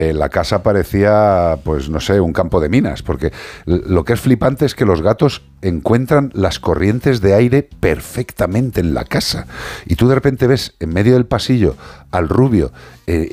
la casa parecía, pues no sé, un campo de minas, porque lo que es flipante es que los gatos encuentran las corrientes de aire perfectamente en la casa. Y tú de repente ves en medio del pasillo al rubio